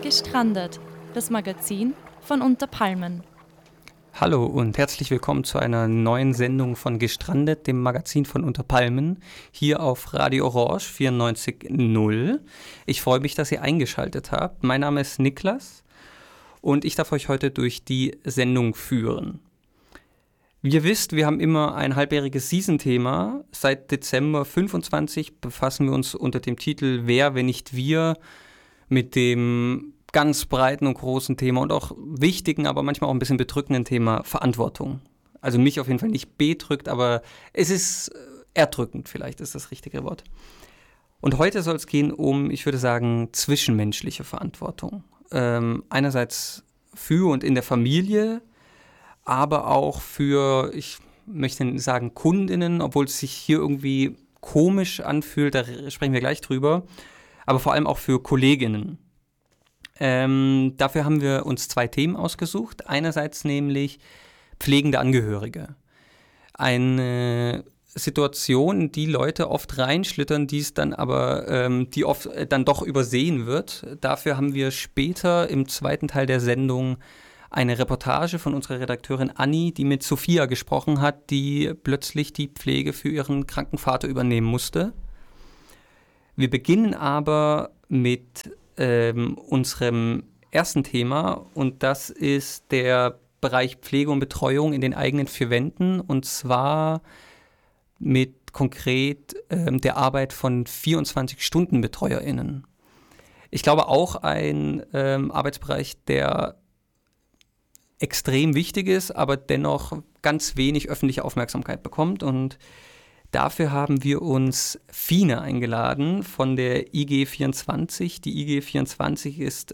Gestrandet, das Magazin von Unter Palmen. Hallo und herzlich willkommen zu einer neuen Sendung von Gestrandet, dem Magazin von Unter Palmen, hier auf Radio Orange 94.0. Ich freue mich, dass ihr eingeschaltet habt. Mein Name ist Niklas und ich darf euch heute durch die Sendung führen. Wie ihr wisst, wir haben immer ein halbjähriges Season-Thema. Seit Dezember 25 befassen wir uns unter dem Titel Wer, wenn nicht wir, mit dem ganz breiten und großen Thema und auch wichtigen, aber manchmal auch ein bisschen bedrückenden Thema Verantwortung. Also mich auf jeden Fall nicht bedrückt, aber es ist erdrückend, vielleicht ist das richtige Wort. Und heute soll es gehen um, ich würde sagen, zwischenmenschliche Verantwortung. Einerseits für und in der Familie, aber auch für, ich möchte sagen, Kundinnen, obwohl es sich hier irgendwie komisch anfühlt, da sprechen wir gleich drüber, aber vor allem auch für Kolleginnen. Dafür haben wir uns 2 Themen ausgesucht. Einerseits nämlich pflegende Angehörige. Eine Situation, in die Leute oft reinschlittern, die es dann aber, die oft dann doch übersehen wird. Dafür haben wir später im zweiten Teil der Sendung eine Reportage von unserer Redakteurin Anni, die mit Sophia gesprochen hat, die plötzlich die Pflege für ihren kranken Vater übernehmen musste. Wir beginnen aber mit unserem ersten Thema und das ist der Bereich Pflege und Betreuung in den eigenen 4 Wänden und zwar mit konkret der Arbeit von 24-Stunden-BetreuerInnen. Ich glaube auch ein Arbeitsbereich, der extrem wichtig ist, aber dennoch ganz wenig öffentliche Aufmerksamkeit bekommt und dafür haben wir uns Fine eingeladen von der IG24. Die IG24 ist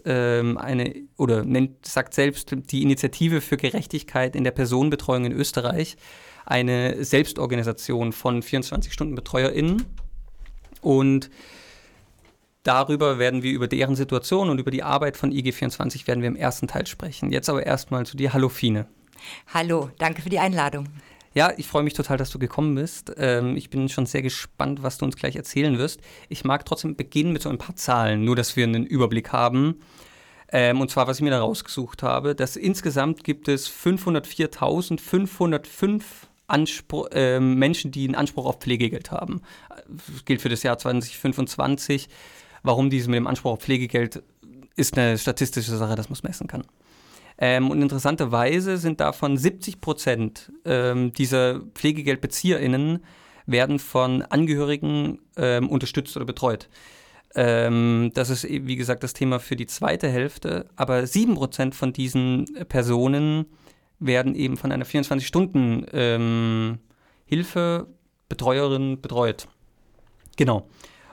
sagt selbst die Initiative für Gerechtigkeit in der Personenbetreuung in Österreich, eine Selbstorganisation von 24-Stunden-BetreuerInnen. Und darüber werden wir über deren Situation und über die Arbeit von IG24 werden wir im ersten Teil sprechen. Jetzt aber erstmal zu dir. Hallo Fine. Hallo, danke für die Einladung. Ja, ich freue mich total, dass du gekommen bist. Ich bin schon sehr gespannt, was du uns gleich erzählen wirst. Ich mag trotzdem beginnen mit so ein paar Zahlen, nur dass wir einen Überblick haben. Und zwar, was ich mir da rausgesucht habe, dass insgesamt gibt es 504.505 Menschen, die einen Anspruch auf Pflegegeld haben. Das gilt für das Jahr 2025. Warum diese mit dem Anspruch auf Pflegegeld ist eine statistische Sache, das man messen kann. Und interessanterweise sind davon 70% dieser PflegegeldbezieherInnen werden von Angehörigen unterstützt oder betreut. Das ist, wie gesagt, das Thema für die zweite Hälfte. Aber 7% von diesen Personen werden eben von einer 24-Stunden Hilfe-Betreuerin betreut. Genau.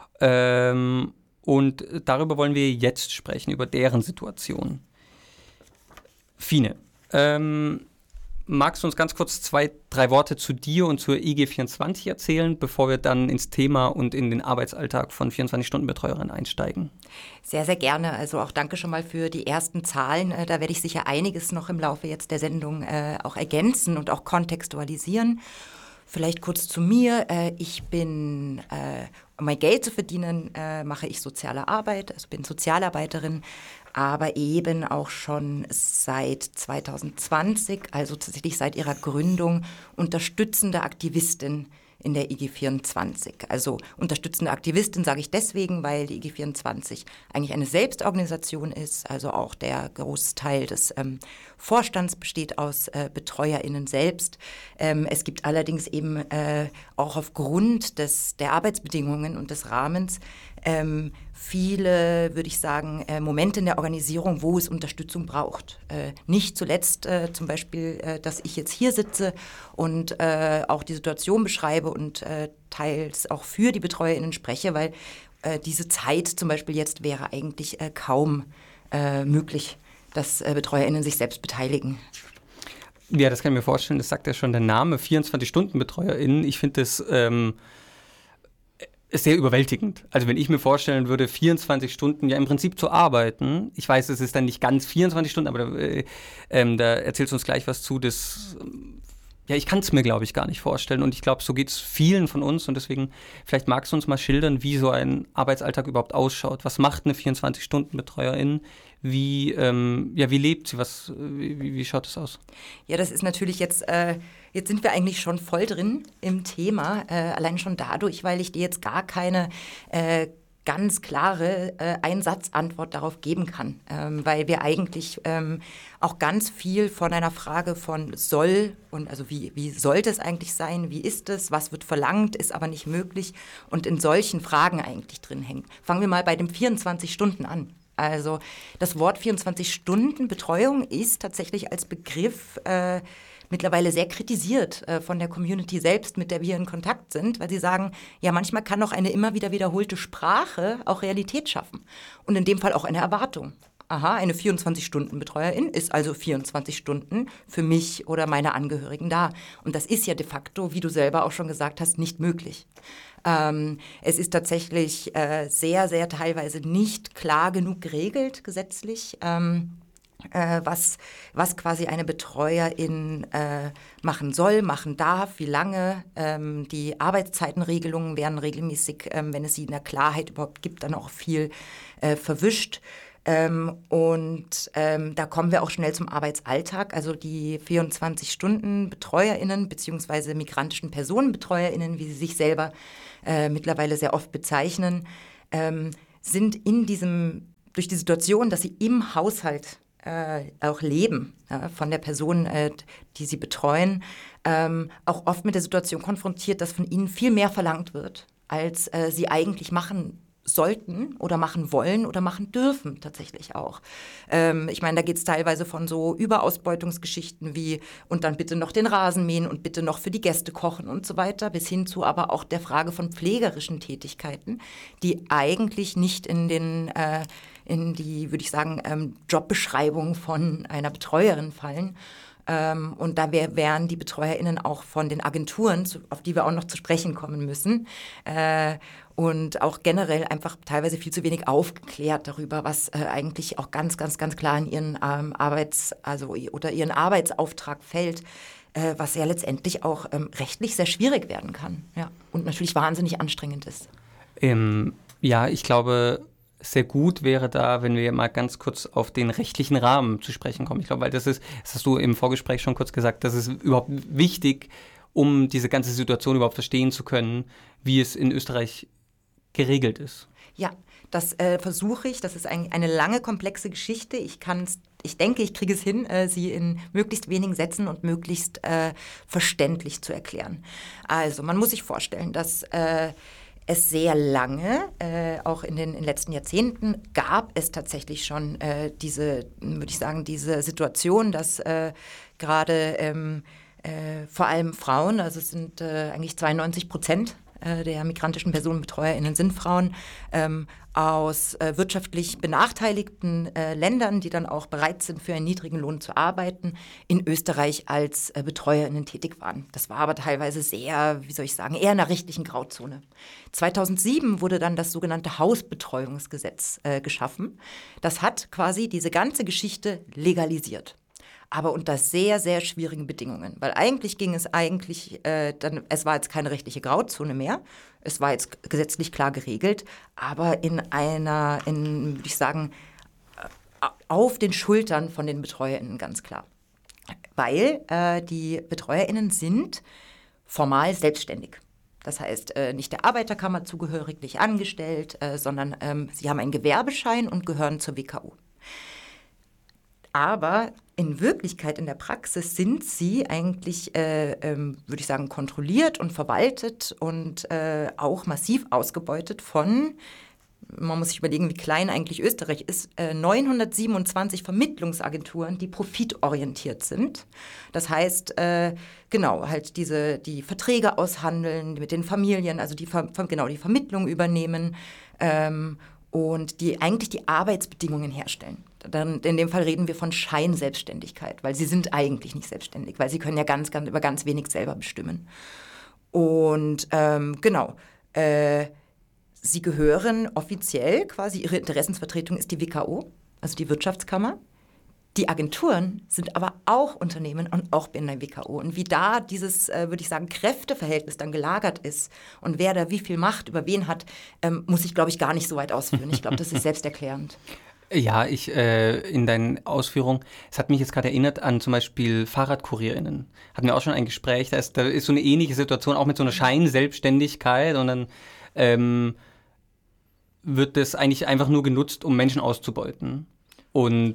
Und darüber wollen wir jetzt sprechen, über deren Situation. Fine, magst du uns ganz kurz 2, 3 Worte zu dir und zur IG24 erzählen, bevor wir dann ins Thema und in den Arbeitsalltag von 24-Stunden-Betreuerinnen einsteigen? Sehr, sehr gerne. Also auch danke schon mal für die ersten Zahlen. Da werde ich sicher einiges noch im Laufe jetzt der Sendung auch ergänzen und auch kontextualisieren. Vielleicht kurz zu mir. Ich bin, um mein Geld zu verdienen, mache ich soziale Arbeit, also bin Sozialarbeiterin, aber eben auch schon seit 2020, also tatsächlich seit ihrer Gründung, unterstützende Aktivistin in der IG24. Also unterstützende Aktivistin sage ich deswegen, weil die IG24 eigentlich eine Selbstorganisation ist, also auch der Großteil des Vorstands besteht aus BetreuerInnen selbst. Es gibt allerdings eben auch aufgrund der Arbeitsbedingungen und des Rahmens viele, würde ich sagen, Momente in der Organisierung, wo es Unterstützung braucht. Nicht zuletzt zum Beispiel, dass ich jetzt hier sitze und auch die Situation beschreibe und teils auch für die BetreuerInnen spreche, weil diese Zeit zum Beispiel jetzt wäre eigentlich kaum möglich, dass BetreuerInnen sich selbst beteiligen. Ja, das kann ich mir vorstellen, das sagt ja schon der Name, 24-Stunden-BetreuerInnen. Ich finde das ist sehr überwältigend. Also wenn ich mir vorstellen würde, 24 Stunden ja im Prinzip zu arbeiten, ich weiß, es ist dann nicht ganz 24 Stunden, aber da erzählst du uns gleich was zu, das, ja, ich kann es mir, glaube ich, gar nicht vorstellen und ich glaube, so geht es vielen von uns und deswegen, vielleicht magst du uns mal schildern, wie so ein Arbeitsalltag überhaupt ausschaut. Was macht eine 24-Stunden-Betreuerin? Wie lebt sie? Wie schaut es aus? Ja, das ist natürlich jetzt sind wir eigentlich schon voll drin im Thema, allein schon dadurch, weil ich dir jetzt gar keine ganz klare Einsatzantwort darauf geben kann, weil wir eigentlich auch ganz viel von einer Frage von soll und also wie sollte es eigentlich sein, wie ist es, was wird verlangt, ist aber nicht möglich und in solchen Fragen eigentlich drin hängt. Fangen wir mal bei dem 24 Stunden an. Also das Wort 24 Stunden Betreuung ist tatsächlich als Begriff mittlerweile sehr kritisiert von der Community selbst, mit der wir in Kontakt sind, weil sie sagen, ja, manchmal kann auch eine immer wieder wiederholte Sprache auch Realität schaffen und in dem Fall auch eine Erwartung. Aha, eine 24-Stunden-Betreuerin ist also 24 Stunden für mich oder meine Angehörigen da. Und das ist ja de facto, wie du selber auch schon gesagt hast, nicht möglich. Es ist tatsächlich sehr, sehr teilweise nicht klar genug geregelt gesetzlich, was quasi eine Betreuerin machen soll, machen darf, wie lange. Die Arbeitszeitenregelungen werden regelmäßig, wenn es sie in der Klarheit überhaupt gibt, dann auch viel verwischt. Da kommen wir auch schnell zum Arbeitsalltag. Also die 24-Stunden-BetreuerInnen beziehungsweise migrantischen PersonenbetreuerInnen, wie sie sich selber mittlerweile sehr oft bezeichnen, sind durch die Situation, dass sie im Haushalt auch leben, von der Person, die sie betreuen, auch oft mit der Situation konfrontiert, dass von ihnen viel mehr verlangt wird, als sie eigentlich machen sollten oder machen wollen oder machen dürfen tatsächlich auch. Ich meine, da geht es teilweise von so Überausbeutungsgeschichten wie und dann bitte noch den Rasen mähen und bitte noch für die Gäste kochen und so weiter, bis hin zu aber auch der Frage von pflegerischen Tätigkeiten, die eigentlich nicht in die, würde ich sagen, Jobbeschreibung von einer Betreuerin fallen. Und da wären die BetreuerInnen auch von den Agenturen, auf die wir auch noch zu sprechen kommen müssen, und auch generell einfach teilweise viel zu wenig aufgeklärt darüber, was eigentlich auch ganz, ganz, ganz klar in ihren ihren Arbeitsauftrag fällt, was ja letztendlich auch rechtlich sehr schwierig werden kann, ja, und natürlich wahnsinnig anstrengend ist. Ich glaube, sehr gut wäre da, wenn wir mal ganz kurz auf den rechtlichen Rahmen zu sprechen kommen. Ich glaube, weil das hast du im Vorgespräch schon kurz gesagt, das ist überhaupt wichtig, um diese ganze Situation überhaupt verstehen zu können, wie es in Österreich geregelt ist. Ja, das versuche ich. Das ist eine lange, komplexe Geschichte. Ich denke, ich kriege es hin, sie in möglichst wenigen Sätzen und möglichst verständlich zu erklären. Also, man muss sich vorstellen, dass es sehr lange, auch in den letzten Jahrzehnten, gab es tatsächlich schon diese Situation, dass gerade vor allem Frauen, also es sind eigentlich 92% der migrantischen PersonenbetreuerInnen sind Frauen, aus wirtschaftlich benachteiligten Ländern, die dann auch bereit sind, für einen niedrigen Lohn zu arbeiten, in Österreich als BetreuerInnen tätig waren. Das war aber teilweise sehr, eher in einer rechtlichen Grauzone. 2007 wurde dann das sogenannte Hausbetreuungsgesetz geschaffen. Das hat quasi diese ganze Geschichte legalisiert. Aber unter sehr, sehr schwierigen Bedingungen. Weil eigentlich es war jetzt keine rechtliche Grauzone mehr, es war jetzt gesetzlich klar geregelt, aber würde ich sagen, auf den Schultern von den BetreuerInnen ganz klar. Weil die BetreuerInnen sind formal selbstständig. Das heißt, nicht der Arbeiterkammer zugehörig, nicht angestellt, sondern sie haben einen Gewerbeschein und gehören zur WKU. Aber in Wirklichkeit, in der Praxis sind sie eigentlich, würde ich sagen, kontrolliert und verwaltet und auch massiv ausgebeutet von, man muss sich überlegen, wie klein eigentlich Österreich ist, 927 Vermittlungsagenturen, die profitorientiert sind. Das heißt, die Verträge aushandeln mit den Familien, also die Vermittlung übernehmen und die eigentlich die Arbeitsbedingungen herstellen. Dann in dem Fall reden wir von Scheinselbstständigkeit, weil sie sind eigentlich nicht selbstständig, weil sie können ja über ganz wenig selber bestimmen. Und sie gehören offiziell quasi, ihre Interessensvertretung ist die WKO, also die Wirtschaftskammer. Die Agenturen sind aber auch Unternehmen und auch in der WKO. Und wie da dieses, würde ich sagen, Kräfteverhältnis dann gelagert ist und wer da wie viel Macht über wen hat, muss ich, glaube ich, gar nicht so weit ausführen. Ich glaube, das ist selbsterklärend. Ja, in deinen Ausführungen, es hat mich jetzt gerade erinnert an zum Beispiel FahrradkurierInnen. Hatten wir auch schon ein Gespräch, da ist so eine ähnliche Situation, auch mit so einer Scheinselbstständigkeit und dann wird das eigentlich einfach nur genutzt, um Menschen auszubeuten. Und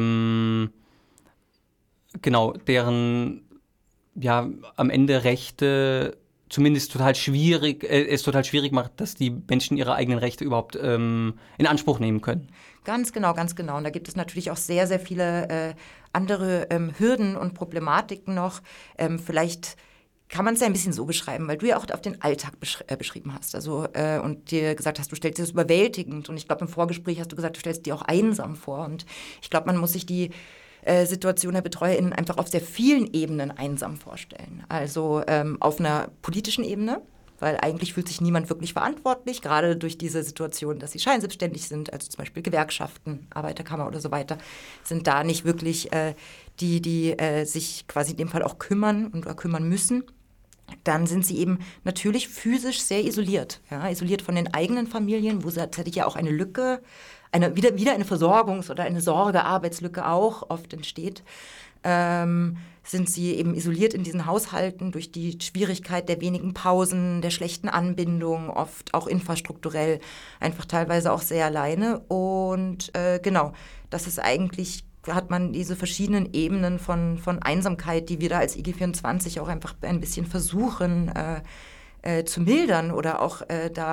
genau, deren ja am Ende Rechte zumindest es total schwierig macht, dass die Menschen ihre eigenen Rechte überhaupt in Anspruch nehmen können. Ganz genau, ganz genau. Und da gibt es natürlich auch sehr, sehr viele andere Hürden und Problematiken noch. Vielleicht kann man es ja ein bisschen so beschreiben, weil du ja auch auf den Alltag beschrieben hast. Also, und dir gesagt hast, du stellst dir das überwältigend. Und ich glaube, im Vorgespräch hast du gesagt, du stellst dir auch einsam vor. Und ich glaube, man muss sich die Situation der BetreuerInnen einfach auf sehr vielen Ebenen einsam vorstellen. Also auf einer politischen Ebene, weil eigentlich fühlt sich niemand wirklich verantwortlich, gerade durch diese Situation, dass sie scheinselbstständig sind, also zum Beispiel Gewerkschaften, Arbeiterkammer oder so weiter, sind da nicht wirklich die sich quasi in dem Fall auch kümmern oder kümmern müssen. Dann sind sie eben natürlich physisch sehr isoliert, ja, isoliert von den eigenen Familien, wo tatsächlich ja auch eine Lücke, wieder eine Versorgungs- oder eine Sorgearbeitslücke auch oft entsteht. Sind sie eben isoliert in diesen Haushalten durch die Schwierigkeit der wenigen Pausen, der schlechten Anbindung, oft auch infrastrukturell, einfach teilweise auch sehr alleine. Und genau, das ist eigentlich, hat man diese verschiedenen Ebenen von Einsamkeit, die wir da als IG24 auch einfach ein bisschen versuchen zu mildern oder auch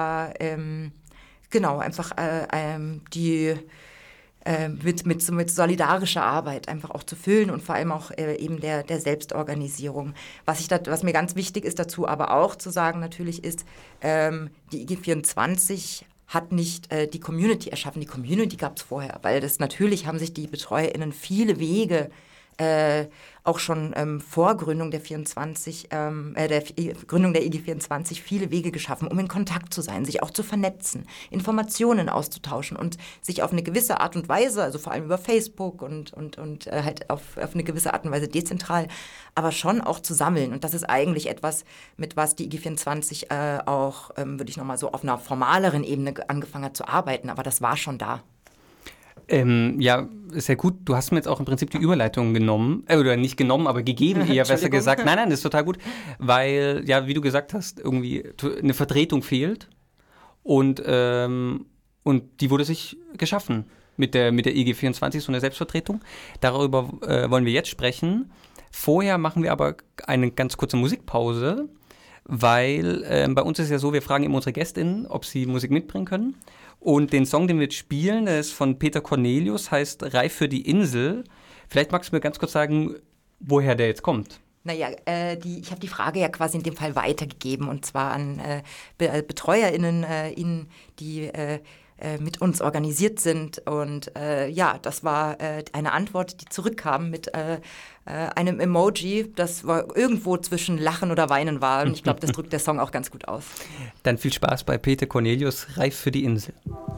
genau, einfach die mit solidarischer Arbeit einfach auch zu füllen und vor allem auch eben der Selbstorganisierung. Was mir ganz wichtig ist dazu aber auch zu sagen natürlich ist, die IG24 hat nicht die Community erschaffen. Die Community gab es vorher, weil natürlich haben sich die BetreuerInnen viele Wege auch schon vor Gründung der Gründung der IG24 viele Wege geschaffen, um in Kontakt zu sein, sich auch zu vernetzen, Informationen auszutauschen und sich auf eine gewisse Art und Weise, also vor allem über Facebook und halt auf eine gewisse Art und Weise dezentral, aber schon auch zu sammeln. Und das ist eigentlich etwas, mit was die IG24 auch, würde ich nochmal so auf einer formaleren Ebene angefangen hat zu arbeiten, aber das war schon da. Ja, sehr gut. Du hast mir jetzt auch im Prinzip die Überleitung genommen, oder nicht genommen, aber gegeben, eher besser gesagt. Nein, das ist total gut, weil, ja, wie du gesagt hast, irgendwie eine Vertretung fehlt und die wurde sich geschaffen mit der IG24, so eine Selbstvertretung. Darüber wollen wir jetzt sprechen. Vorher machen wir aber eine ganz kurze Musikpause, weil bei uns ist ja so, wir fragen immer unsere GästInnen, ob sie Musik mitbringen können. Und den Song, den wir jetzt spielen, der ist von Peter Cornelius, heißt Reif für die Insel. Vielleicht magst du mir ganz kurz sagen, woher der jetzt kommt. Naja, ich habe die Frage ja quasi in dem Fall weitergegeben und zwar an BetreuerInnen, die mit uns organisiert sind. Und ja, das war eine Antwort, die zurückkam mit einem Emoji, das war irgendwo zwischen Lachen oder Weinen war. Und ich glaube, das drückt der Song auch ganz gut aus. Dann viel Spaß bei Peter Cornelius, Reif für die Insel.